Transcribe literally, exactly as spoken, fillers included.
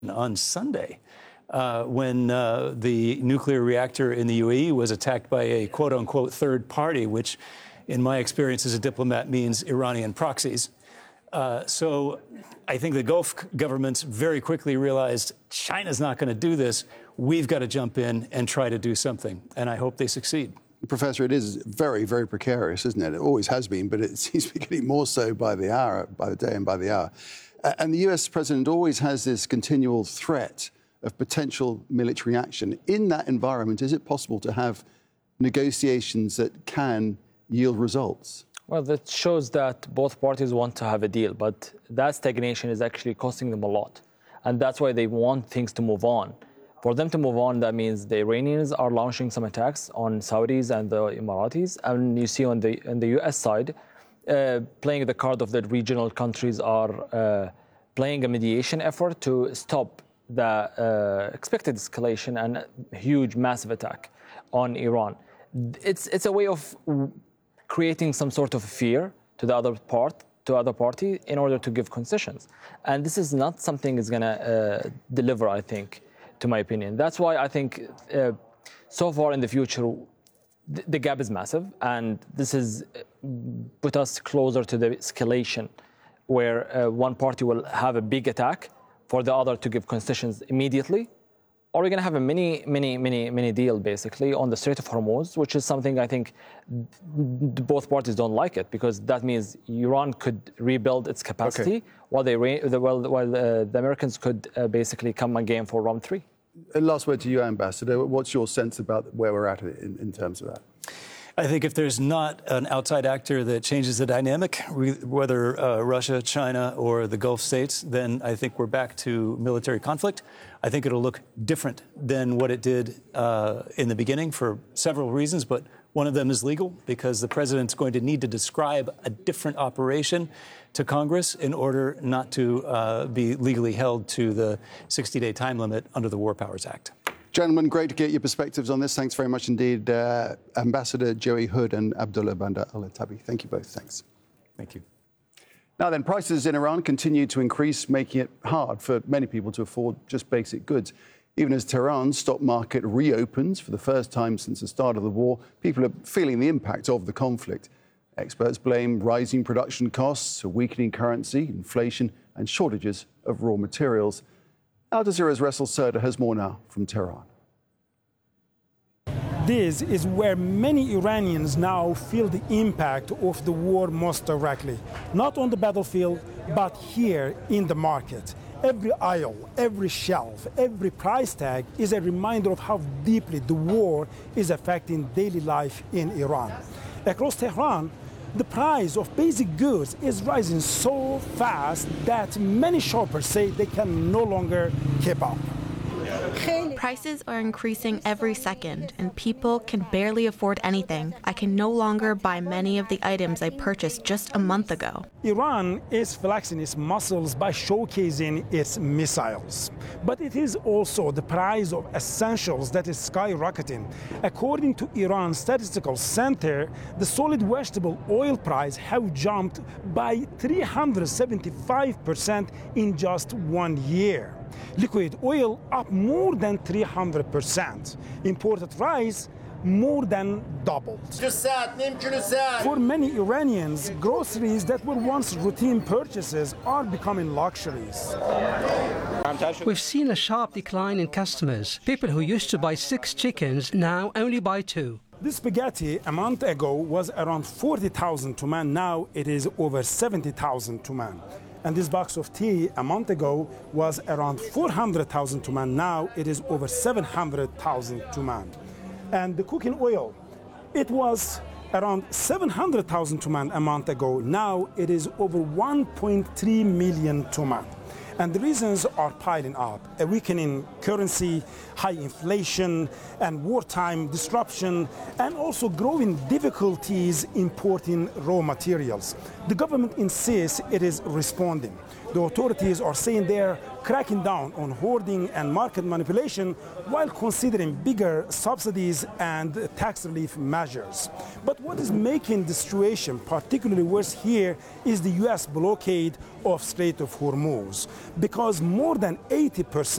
on Sunday uh, when uh, the nuclear reactor in the U A E was attacked by a quote-unquote third party, which in my experience as a diplomat means Iranian proxies. Uh, so I think the Gulf governments very quickly realized China's not going to do this. We've got to jump in and try to do something, and I hope they succeed. Professor, it is very, very precarious, isn't it? It always has been, but it seems to be getting more so by the hour, by the day and by the hour. And the U S president always has this continual threat of potential military action. In that environment, is it possible to have negotiations that can yield results? Well, that shows that both parties want to have a deal, but that stagnation is actually costing them a lot. And that's why they want things to move on. For them to move on, that means the Iranians are launching some attacks on Saudis and the Emiratis. And you see on the, on the U S side, uh, playing the card of the regional countries are uh, playing a mediation effort to stop the uh, expected escalation and huge, massive attack on Iran. It's, it's a way of creating some sort of fear to the other part, to other party, in order to give concessions. And this is not something that's going to uh, deliver, I think, to my opinion. That's why I think uh, so far in the future, th the gap is massive, and this has put us closer to the escalation, where uh, one party will have a big attack for the other to give concessions immediately, or we're going to have a mini, mini, mini, mini deal, basically, on the Strait of Hormuz, which is something I think both parties don't like it, because that means Iran could rebuild its capacity, okay, while, they re while, while uh, the Americans could uh, basically come again for round three. Last word to you, Ambassador. What's your sense about where we're at in, in terms of that? I think if there's not an outside actor that changes the dynamic, whether uh, Russia, China, or the Gulf states, then I think we're back to military conflict. I think it'll look different than what it did uh, in the beginning for several reasons, but one of them is legal, because the president's going to need to describe a different operation to Congress in order not to uh, be legally held to the sixty-day time limit under the War Powers Act. Gentlemen, great to get your perspectives on this. Thanks very much indeed, uh, Ambassador Joey Hood and Abdullah Bandar Al-Attabi. Thank you both. Thanks. Thank you. Now then, prices in Iran continue to increase, making it hard for many people to afford just basic goods. Even as Tehran's stock market reopens for the first time since the start of the war, people are feeling the impact of the conflict. Experts blame rising production costs, a weakening currency, inflation, and shortages of raw materials. Al Jazeera's Ressel Serda has more now from Tehran. This is where many Iranians now feel the impact of the war most directly. Not on the battlefield, but here in the market. Every aisle, every shelf, every price tag is a reminder of how deeply the war is affecting daily life in Iran. Across Tehran, the price of basic goods is rising so fast that many shoppers say they can no longer keep up. Prices are increasing every second, and people can barely afford anything. I can no longer buy many of the items I purchased just a month ago. Iran is flexing its muscles by showcasing its missiles. But it is also the price of essentials that is skyrocketing. According to Iran's Statistical Center, the solid vegetable oil price have jumped by three hundred seventy-five percent in just one year. Liquid oil up more than three hundred percent. Imported rice more than doubled. For many Iranians, groceries that were once routine purchases are becoming luxuries. We've seen a sharp decline in customers. People who used to buy six chickens now only buy two. This spaghetti a month ago was around forty thousand tuman. Now it is over seventy thousand tuman. And this box of tea a month ago was around four hundred thousand tuman. Now it is over seven hundred thousand tuman. And the cooking oil, it was around seven hundred thousand tuman a month ago. Now it is over one point three million tuman. And the reasons are piling up: a weakening currency, high inflation, and wartime disruption, and also growing difficulties importing raw materials. The government insists it is responding. The authorities are saying they're cracking down on hoarding and market manipulation while considering bigger subsidies and tax relief measures. But what is making the situation particularly worse here is the U S blockade of Strait of Hormuz, because more than eighty percent